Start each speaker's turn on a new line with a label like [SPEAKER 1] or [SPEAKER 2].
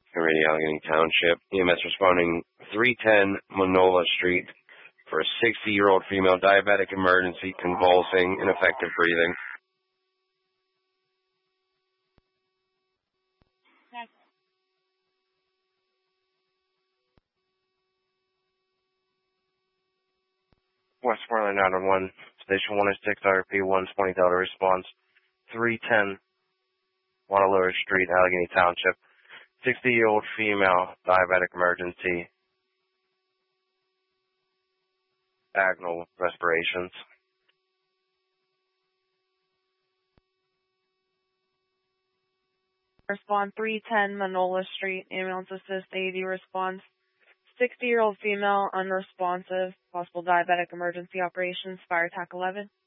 [SPEAKER 1] Already Allegheny Township. EMS responding 310 Manola Street for a 60-year-old female diabetic emergency, convulsing, ineffective breathing. Westmoreland 911, Station 106, IRP 120 Delta response 310 Guadalupe Street, Allegheny Township. 60-year-old female diabetic emergency, agonal respirations.
[SPEAKER 2] Response 310 Manola Street, ambulance assist AD response. 60-year-old female unresponsive, possible diabetic emergency operations, fire attack 11.